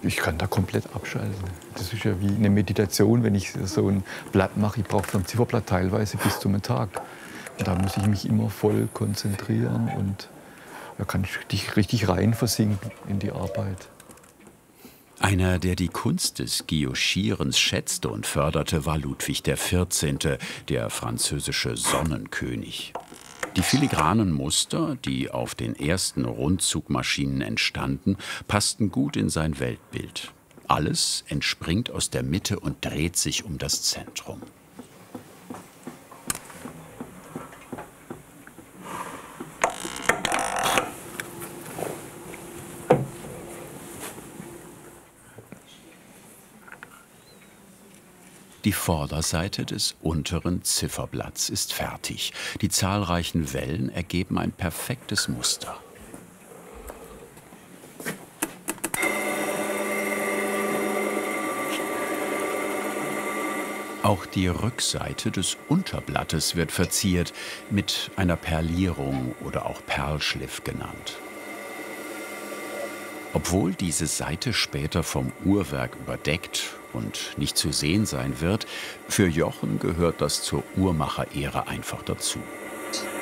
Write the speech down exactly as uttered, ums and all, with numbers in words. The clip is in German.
Ich kann da komplett abschalten. Das ist ja wie eine Meditation, wenn ich so ein Blatt mache. Ich brauche so ein Zifferblatt teilweise bis zum Tag. Und da muss ich mich immer voll konzentrieren und da kann ich richtig, richtig rein versinken in die Arbeit. Einer, der die Kunst des Guillochierens schätzte und förderte, war Ludwig der Vierzehnte., der französische Sonnenkönig. Die filigranen Muster, die auf den ersten Rundzugmaschinen entstanden, passten gut in sein Weltbild. Alles entspringt aus der Mitte und dreht sich um das Zentrum. Die Vorderseite des unteren Zifferblatts ist fertig. Die zahlreichen Wellen ergeben ein perfektes Muster. Auch die Rückseite des Unterblattes wird verziert, mit einer Perlierung oder auch Perlschliff genannt. Obwohl diese Seite später vom Uhrwerk überdeckt und nicht zu sehen sein wird, für Jochen gehört das zur Uhrmacherehre einfach dazu.